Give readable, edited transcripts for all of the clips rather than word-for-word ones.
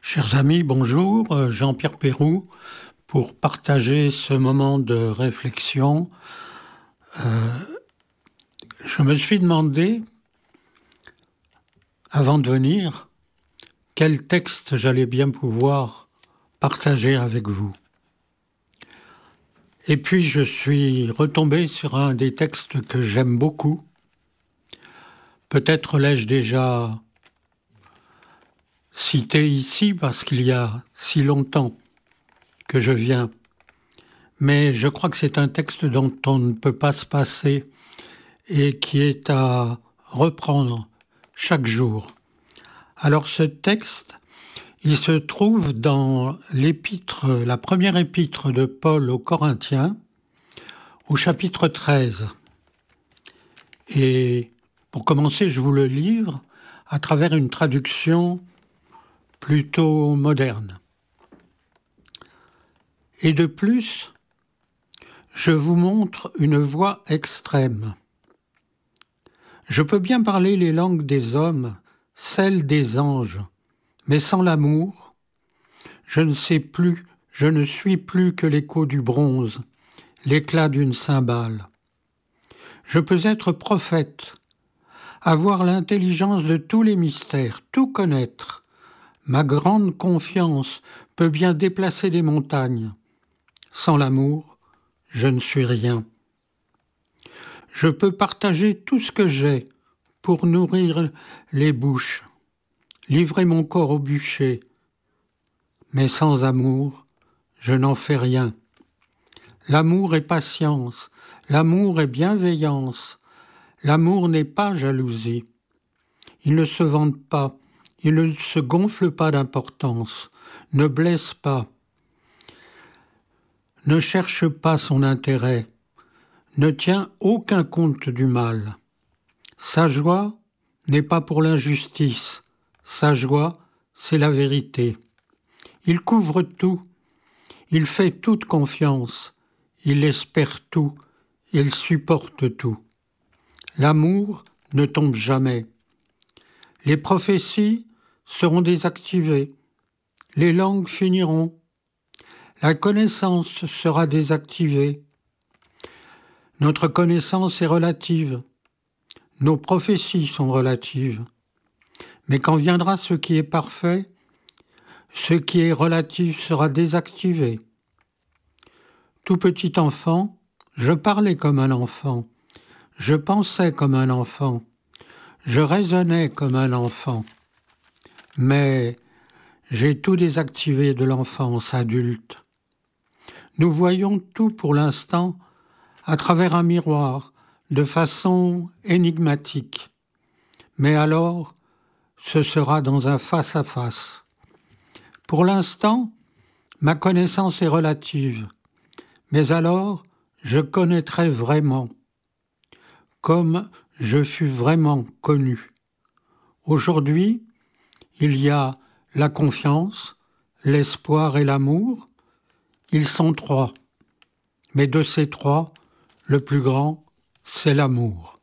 Chers amis, bonjour, Jean-Pierre Péroux, pour partager ce moment de réflexion. Je me suis demandé, avant de venir, quel texte j'allais bien pouvoir partager avec vous. Et puis je suis retombé sur un des textes que j'aime beaucoup. Peut-être l'ai-je déjà cité ici parce qu'il y a si longtemps que je viens. Mais je crois que c'est un texte dont on ne peut pas se passer et qui est à reprendre chaque jour. Alors ce texte, il se trouve dans la première épître de Paul aux Corinthiens, au chapitre 13. Et pour commencer, je vous le livre à travers une traduction plutôt moderne. Et de plus, je vous montre une voie extrême. Je peux bien parler les langues des hommes, celles des anges, mais sans l'amour, je ne suis plus que l'écho du bronze, l'éclat d'une cymbale. Je peux être prophète, avoir l'intelligence de tous les mystères, tout connaître. Ma grande confiance peut bien déplacer des montagnes. Sans l'amour, je ne suis rien. Je peux partager tout ce que j'ai pour nourrir les bouches, livrer mon corps au bûcher. Mais sans amour, je n'en fais rien. L'amour est patience, l'amour est bienveillance, l'amour n'est pas jalousie. Il ne se vante pas, il ne se gonfle pas d'importance, ne blesse pas, ne cherche pas son intérêt, ne tient aucun compte du mal. Sa joie n'est pas pour l'injustice, sa joie, c'est la vérité. Il couvre tout, il fait toute confiance, il espère tout, il supporte tout. L'amour ne tombe jamais. Les prophéties seront désactivées, les langues finiront, la connaissance sera désactivée. Notre connaissance est relative, nos prophéties sont relatives. Mais quand viendra ce qui est parfait, ce qui est relatif sera désactivé. Tout petit enfant, je parlais comme un enfant, je pensais comme un enfant, je raisonnais comme un enfant. Mais j'ai tout désactivé de l'enfance adulte. Nous voyons tout pour l'instant à travers un miroir, de façon énigmatique. Mais alors, ce sera dans un face-à-face. Pour l'instant, ma connaissance est relative, mais alors, je connaîtrai vraiment, comme je fus vraiment connu. Aujourd'hui, il y a la confiance, l'espoir et l'amour. Ils sont trois, mais de ces trois, le plus grand, c'est l'amour.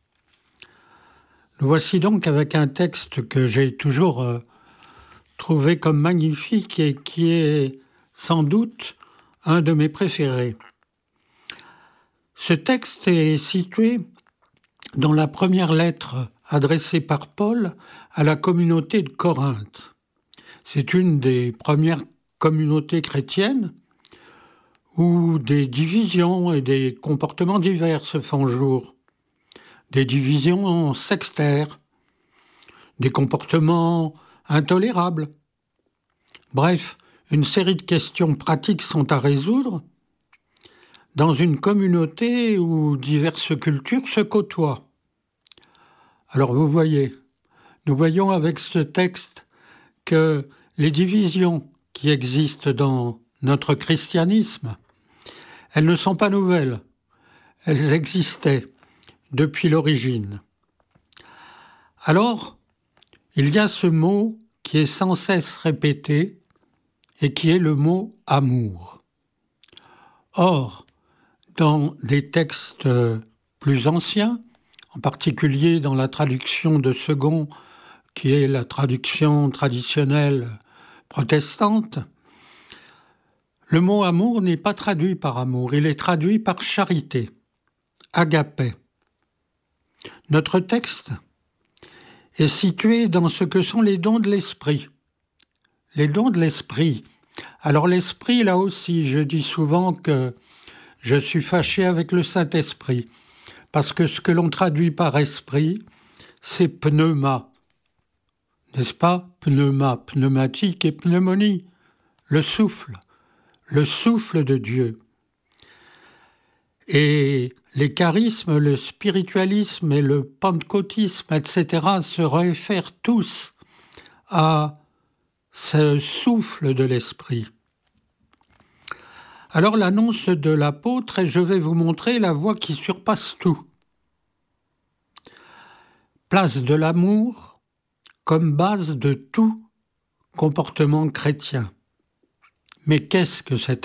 Nous voici donc avec un texte que j'ai toujours trouvé comme magnifique et qui est sans doute un de mes préférés. Ce texte est situé dans la première lettre adressée par Paul à la communauté de Corinthe. C'est une des premières communautés chrétiennes où des divisions et des comportements divers se font jour. Des divisions sectaires, des comportements intolérables. Bref, une série de questions pratiques sont à résoudre dans une communauté où diverses cultures se côtoient. Alors vous voyez, nous voyons avec ce texte que les divisions qui existent dans notre christianisme, elles ne sont pas nouvelles, elles existaient depuis l'origine. Alors, il y a ce mot qui est sans cesse répété et qui est le mot amour. Or, dans des textes plus anciens, en particulier dans la traduction de Second, qui est la traduction traditionnelle protestante, le mot amour n'est pas traduit par amour, il est traduit par charité, agapé. Notre texte est situé dans ce que sont les dons de l'esprit. Les dons de l'esprit. Alors l'esprit, là aussi, je dis souvent que je suis fâché avec le Saint-Esprit, parce que ce que l'on traduit par esprit, c'est pneuma. N'est-ce pas? Pneuma, pneumatique et pneumonie, le souffle de Dieu. Et les charismes, le spiritualisme et le pentecôtisme, etc., se réfèrent tous à ce souffle de l'esprit. Alors l'annonce de l'apôtre, et je vais vous montrer la voie qui surpasse tout. Place de l'amour comme base de tout comportement chrétien. Mais qu'est-ce que cet amour ?